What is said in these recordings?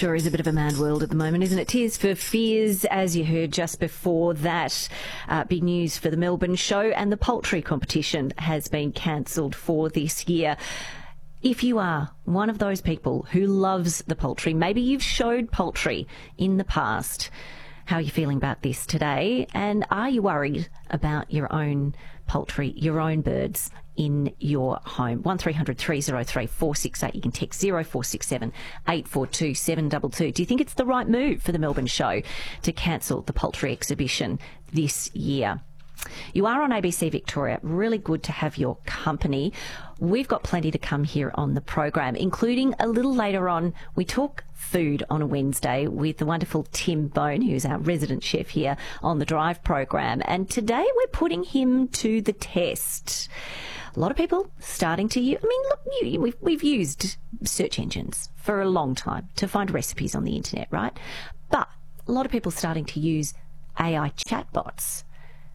sure is a bit of a mad world at the moment, isn't it? Tears for Fears, as you heard just before that. Big news for the Melbourne show, and the poultry competition has been cancelled for this year. If you are one of those people who loves the poultry, maybe you've showed poultry in the past, how are you feeling about this today? And are you worried about your own poultry, your own birds in your home? 1300 303 468. You can text 0467 842 722. Do you think it's the right move for the Melbourne show to cancel the poultry exhibition this year? You are on ABC Victoria. Really good to have your company. We've got plenty to come here on the program, including a little later on. We talk food on a Wednesday with the wonderful Tim Bone, who's our resident chef here on the Drive program. And today we're putting him to the test. A lot of people starting to use, we've used search engines for a long time to find recipes on the internet, right? But a lot of people starting to use AI chatbots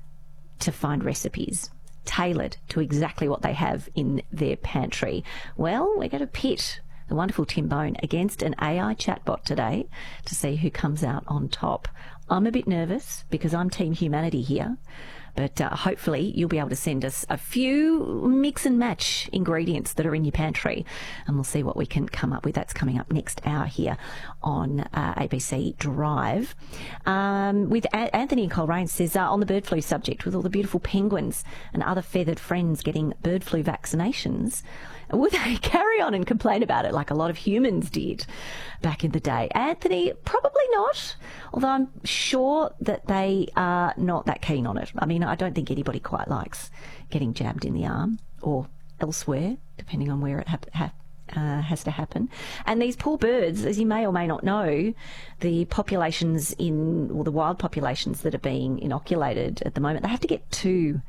to find recipes tailored to exactly what they have in their pantry. Well, we're going to pit the wonderful Tim Bone against an AI chatbot today to see who comes out on top. I'm a bit nervous because I'm Team Humanity here, but hopefully you'll be able to send us a few mix and match ingredients that are in your pantry, and we'll see what we can come up with. That's coming up next hour here on ABC Drive. With Anthony in Coleraine says, on the bird flu subject, with all the beautiful penguins and other feathered friends getting bird flu vaccinations, would they carry on and complain about it like a lot of humans did back in the day? Anthony, probably not, although I'm sure that they are not that keen on it. I mean, I don't think anybody quite likes getting jabbed in the arm or elsewhere, depending on where it has to happen. And these poor birds, as you may or may not know, the populations the wild populations that are being inoculated at the moment, they have to get two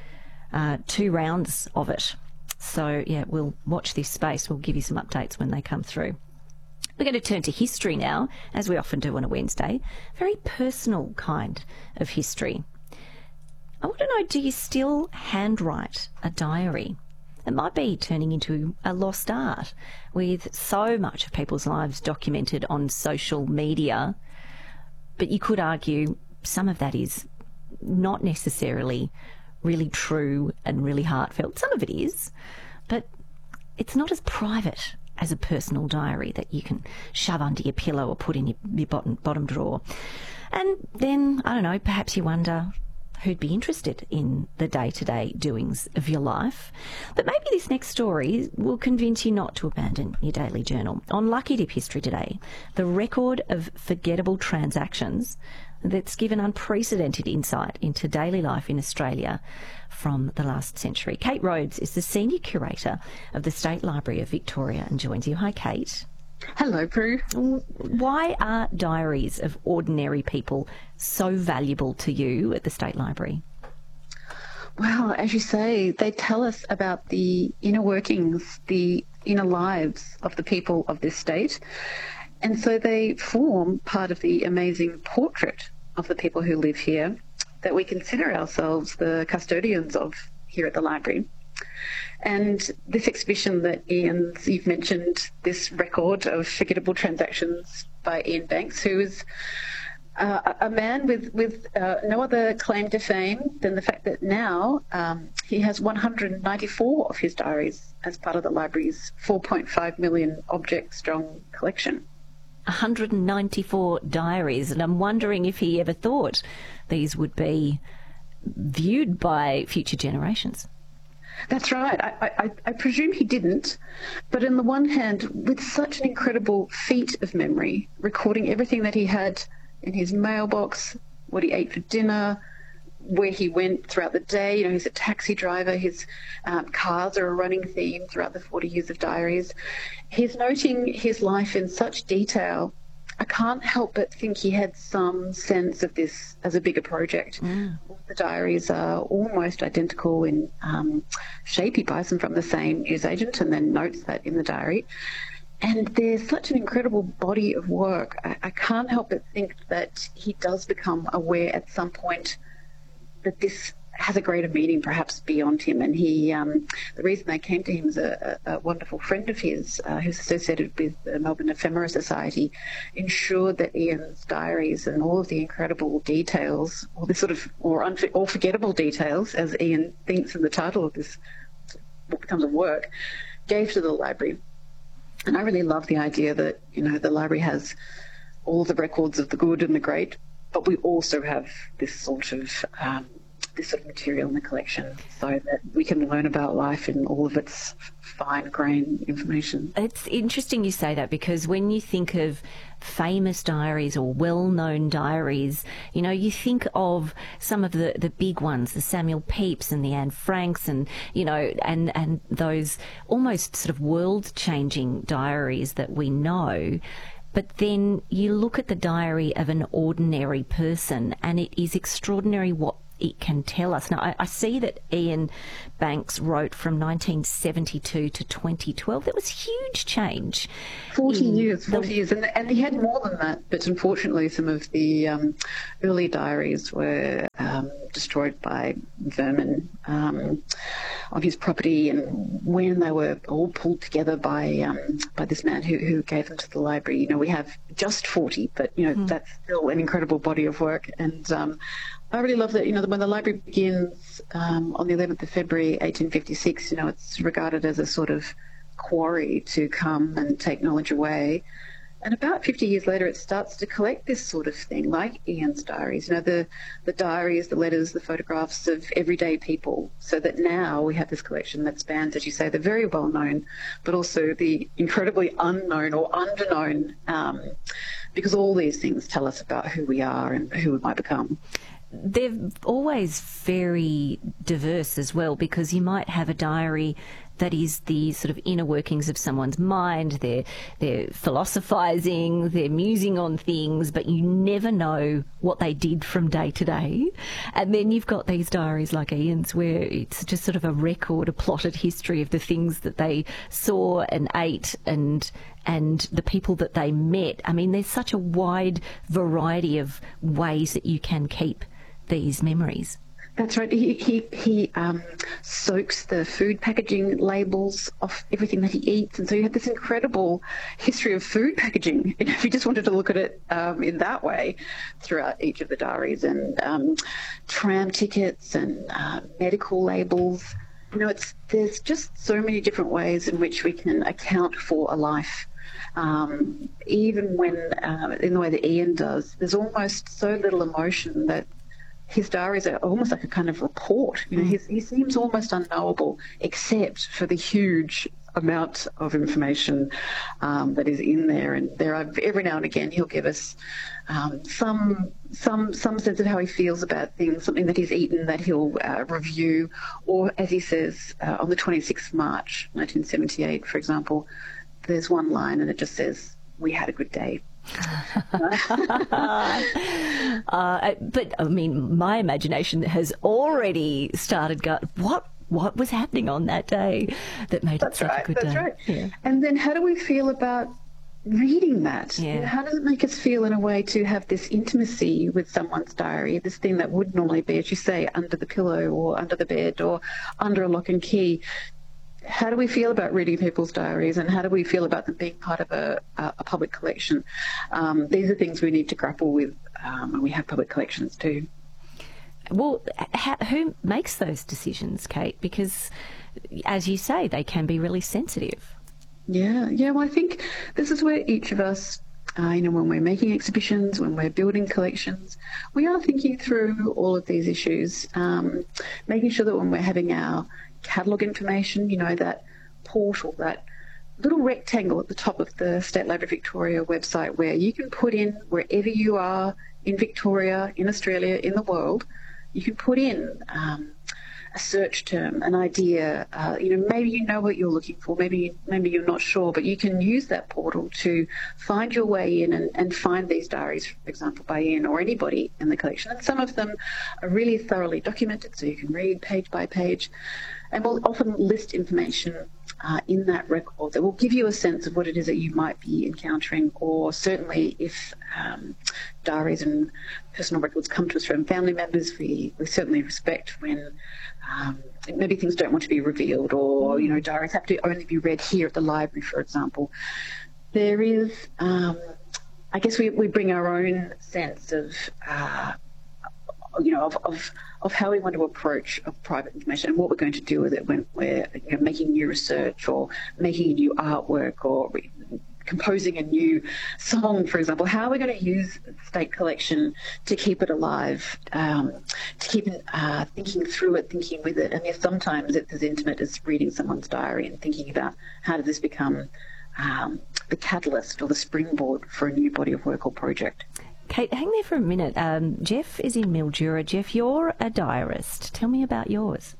rounds of it. So, yeah, we'll watch this space. We'll give you some updates when they come through. We're going to turn to history now, as we often do on a Wednesday. Very personal kind of history. I want to know, do you still handwrite a diary? It might be turning into a lost art with so much of people's lives documented on social media. But you could argue some of that is not necessarily really true and really heartfelt. Some of it is, but it's not as private as a personal diary that you can shove under your pillow or put in your bottom drawer. And then, I don't know, perhaps you wonder who'd be interested in the day-to-day doings of your life. But maybe this next story will convince you not to abandon your daily journal. On Lucky Dip History today, the record of forgettable transactions that's given unprecedented insight into daily life in Australia from the last century. Kate Rhodes is the Senior Curator of the State Library of Victoria and joins you. Hi, Kate. Hello, Prue. Why are diaries of ordinary people so valuable to you at the State Library? Well, as you say, they tell us about the inner workings, the inner lives of the people of this state. And so they form part of the amazing portrait of the people who live here that we consider ourselves the custodians of here at the library. And this exhibition that you've mentioned, this record of forgettable transactions by Ian Banks, who is a man with no other claim to fame than the fact that now he has 194 of his diaries as part of the library's 4.5 million object-strong collection. 194 diaries, and I'm wondering if he ever thought these would be viewed by future generations. That's right. I presume he didn't, but on the one hand, with such an incredible feat of memory, recording everything that he had in his mailbox, what he ate for dinner, where he went throughout the day. You know, he's a taxi driver. His cars are a running theme throughout the 40 years of diaries. He's noting his life in such detail. I can't help but think he had some sense of this as a bigger project. All the diaries are almost identical in shape. He buys them from the same newsagent and then notes that in the diary. And there's such an incredible body of work. I can't help but think that he does become aware at some point that this has a greater meaning perhaps beyond him. And the reason they came to him is a wonderful friend of his who's associated with the Melbourne Ephemera Society, ensured that Ian's diaries and all of the incredible details, or this sort of, or forgettable details, as Ian thinks in the title of this what becomes a work, gave to the library. And I really love the idea that, the library has all the records of the good and the great, but we also have this sort of material in the collection so that we can learn about life in all of its fine-grained information. It's interesting you say that, because when you think of famous diaries or well-known diaries, you think of some of the big ones, the Samuel Pepys and the Anne Franks, and and those almost sort of world-changing diaries that we know. But then you look at the diary of an ordinary person, and it is extraordinary what it can tell us. Now, I see that Ian Banks wrote from 1972 to 2012. There was huge change. 40 years. And he had more than that, but unfortunately some of the early diaries were destroyed by vermin on his property, and when they were all pulled together by this man who gave them to the library, we have just 40, but that's still an incredible body of work. And I really love that, when the library begins on the 11th of February 1856, it's regarded as a sort of quarry to come and take knowledge away. And about 50 years later, it starts to collect this sort of thing, like Ian's diaries, the diaries, the letters, the photographs of everyday people, so that now we have this collection that spans, as you say, the very well-known, but also the incredibly unknown or underknown, because all these things tell us about who we are and who we might become. They're always very diverse as well, because you might have a diary that is the sort of inner workings of someone's mind. They're philosophizing, they're musing on things, but you never know what they did from day to day. And then you've got these diaries like Ian's, where it's just sort of a record, a plotted history of the things that they saw and ate and the people that they met. I mean, there's such a wide variety of ways that you can keep these memories. That's right. He soaks the food packaging labels off everything that he eats, and so you have this incredible history of food packaging. If you just wanted to look at it in that way, throughout each of the diaries, and tram tickets and medical labels. There's just so many different ways in which we can account for a life. Even when, in the way that Ian does, there's almost so little emotion that his diaries are almost like a kind of report. He seems almost unknowable, except for the huge amount of information that is in there. And there are, every now and again, he'll give us some sense of how he feels about things, something that he's eaten that he'll review, or as he says, on the 26th of March 1978, for example, there's one line and it just says, "We had a good day." But I mean, my imagination has already started what was happening on that day that made it such a good day? That's right. Yeah. And then how do we feel about reading that? Yeah. How does it make us feel in a way to have this intimacy with someone's diary, this thing that would normally be, as you say, under the pillow or under the bed or under a lock and key? How do we feel about reading people's diaries, and how do we feel about them being part of a public collection? These are things we need to grapple with when we have public collections too. Well, who makes those decisions, Kate? Because, as you say, they can be really sensitive. Yeah. Well, I think this is where each of us, when we're making exhibitions, when we're building collections, we are thinking through all of these issues, making sure that when we're having our catalogue information, that portal, that little rectangle at the top of the State Library Victoria website where you can put in wherever you are in Victoria, in Australia, in the world, you can put in a search term, an idea, maybe you know what you're looking for, maybe you're not sure, but you can use that portal to find your way in and find these diaries, for example, by Ian or anybody in the collection. And some of them are really thoroughly documented, so you can read page by page, and we'll often list information in that record that will give you a sense of what it is that you might be encountering, or certainly if diaries and personal records come to us from family members, we certainly respect when maybe things don't want to be revealed, or, you know, diaries have to only be read here at the library, for example. There is, I guess we bring our own sense of, of how we want to approach of private information and what we're going to do with it when we're making new research or making a new artwork or composing a new song, for example. How are we going to use the state collection to keep it alive, to keep thinking through it, thinking with it? And yes, sometimes it's as intimate as reading someone's diary and thinking about how did this become the catalyst or the springboard for a new body of work or project. Kate, hang there for a minute. Jeff is in Mildura. Jeff, you're a diarist. Tell me about yours.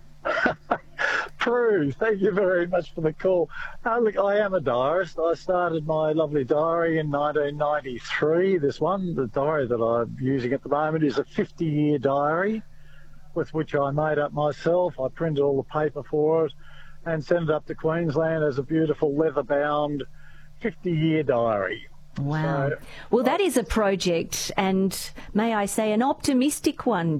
Prue, thank you very much for the call. Look, I am a diarist. I started my lovely diary in 1993. This one, the diary that I'm using at the moment, is a 50-year diary with which I made up myself. I printed all the paper for it and sent it up to Queensland as a beautiful leather-bound 50-year diary. Wow. Well, that is a project, and may I say an optimistic one,